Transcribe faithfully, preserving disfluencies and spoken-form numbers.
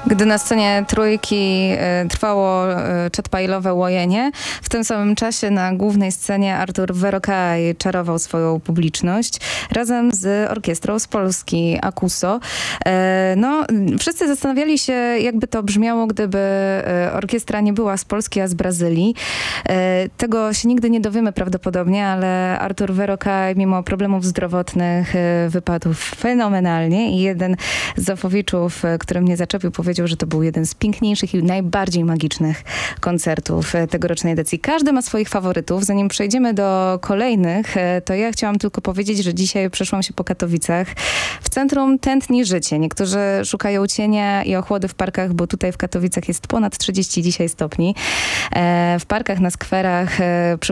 Gdy na scenie Trójki y, trwało y, chatpailowe łojenie, w tym samym czasie na głównej scenie Artur Verokaj czarował swoją publiczność razem z orkiestrą z Polski, Akuso. E, no, wszyscy zastanawiali się, jakby to brzmiało, gdyby e, orkiestra nie była z Polski, a z Brazylii. E, tego się nigdy nie dowiemy prawdopodobnie, ale Artur Verokaj mimo problemów zdrowotnych e, wypadł fenomenalnie i jeden z Zofowiczów, e, który mnie zaczepił, powiedział, że to był jeden z piękniejszych i najbardziej magicznych koncertów tegorocznej edycji. Każdy ma swoich faworytów. Zanim przejdziemy do kolejnych, to ja chciałam tylko powiedzieć, że dzisiaj przeszłam się po Katowicach. W centrum tętni życie. Niektórzy szukają cienia i ochłody w parkach, bo tutaj w Katowicach jest ponad trzydzieści dzisiaj stopni. W parkach, na skwerach, przy